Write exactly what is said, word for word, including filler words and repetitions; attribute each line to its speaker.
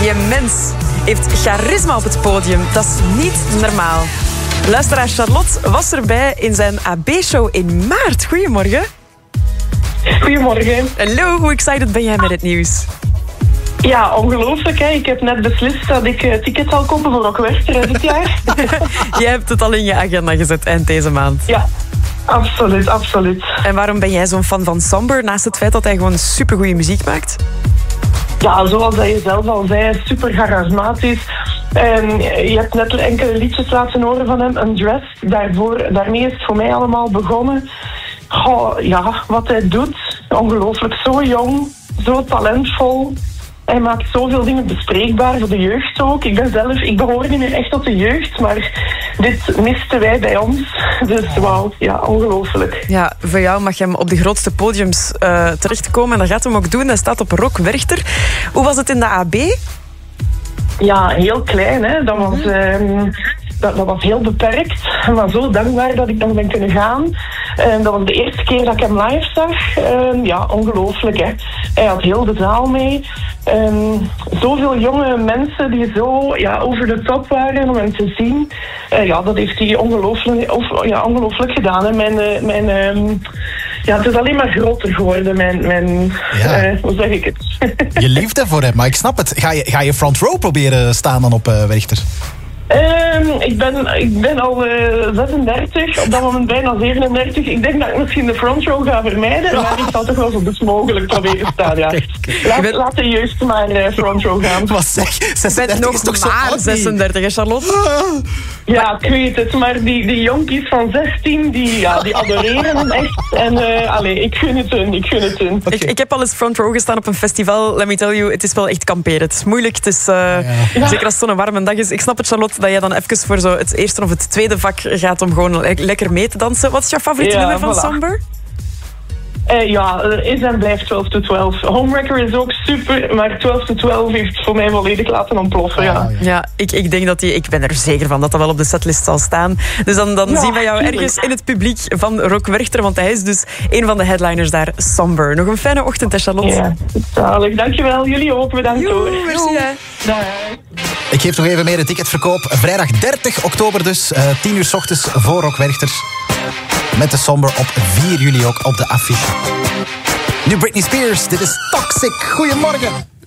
Speaker 1: Die mens heeft charisma op het podium. Dat is niet normaal. Luisteraar Charlotte was erbij in zijn A B-show in maart. Goedemorgen.
Speaker 2: Goedemorgen.
Speaker 1: Hallo, hoe excited ben jij met het nieuws?
Speaker 2: Ja, ongelooflijk. Hè? Ik heb net beslist dat ik uh, tickets zal kopen voor Rock Werchter dit jaar.
Speaker 1: Jij hebt het al in je agenda gezet eind deze maand.
Speaker 2: Ja, absoluut, absoluut.
Speaker 1: En waarom ben jij zo'n fan van Somber, naast het feit dat hij gewoon supergoeie muziek maakt?
Speaker 2: Ja, zoals dat je zelf al zei, super charismatisch. En je hebt net enkele liedjes laten horen van hem, Undressed. Daarvoor, daarmee is het voor mij allemaal begonnen. Goh, ja, wat hij doet, ongelooflijk. Zo jong, zo talentvol. Hij maakt zoveel dingen bespreekbaar voor de jeugd ook. Ik ben zelf, ik behoor niet meer echt tot de jeugd, maar dit misten wij bij ons. Dus wauw, ja, ongelooflijk.
Speaker 1: Ja, voor jou mag je hem op de grootste podiums uh, terechtkomen en dat gaat hem ook doen. Hij staat op Rock Werchter. Hoe was het in de A B?
Speaker 2: Ja, heel klein, hè. Dat was... Um, Dat, dat was heel beperkt, maar zo dankbaar dat ik nog ben kunnen gaan. En dat was de eerste keer dat ik hem live zag. En ja, ongelooflijk, hè. Hij had heel de zaal mee. En zoveel jonge mensen die zo ja, over de top waren om hem te zien. Uh, ja, dat heeft hij ongelooflijk, of, ja, ongelooflijk gedaan. En mijn, uh, mijn, um, ja, het is alleen maar groter geworden, mijn, mijn
Speaker 3: ja.
Speaker 2: uh, hoe zeg ik het?
Speaker 3: Je liefde voor hem, maar ik snap het. Ga je, ga je front row proberen staan dan op uh, Werchter?
Speaker 2: Um, ik, ben, ik ben al uh, zesendertig, op dat moment bijna zevenendertig. Ik denk dat ik misschien de front row ga vermijden, maar ik zal toch wel zo best mogelijk proberen staan. Ja. Laat, bent... laat de jeugd maar uh, front row gaan.
Speaker 3: Wat zeg?
Speaker 1: Je bent nog toch maar zesendertig, hè, Charlotte?
Speaker 2: Ja, ik weet het, maar die, die jonkies van zestien, die, ja, die adoreren hem echt. En uh, allee, ik gun het hun, ik gun het hun.
Speaker 1: Okay. Ik, ik heb al eens front row gestaan op een festival. Let me tell you, het is wel echt kamperen. Het is moeilijk, het is, uh, ja. zeker als het zo'n warme dag is. Ik snap het, Charlotte, dat jij dan even voor zo het eerste of het tweede vak gaat om gewoon le- lekker mee te dansen. Wat is jouw favoriete ja, nummer van voilà. Somber?
Speaker 2: Uh, ja, is en blijft twaalf to twaalf. Homewrecker is ook super, maar twaalf to twaalf heeft voor mij volledig laten ontploffen. Ja,
Speaker 1: ja. ja ik, ik denk dat die, ik ben er zeker van dat dat wel op de setlist zal staan. Dus dan, dan ja, zien we jou ergens in het publiek van Rock Werchter, want hij is dus een van de headliners daar, Somber. Nog een fijne ochtend, hè, Charlotte?
Speaker 2: Ja, zalig. Dankjewel. Jullie ook. Bedankt hoor.
Speaker 1: Merci, hè.
Speaker 2: Dag.
Speaker 3: Ik geef nog even meer de ticketverkoop. Vrijdag dertig oktober dus, uh, tien uur 's ochtends voor Rock Werchter. Met de Somber op vier juli ook op de affiche. Nu Britney Spears, dit is Toxic. Goedemorgen.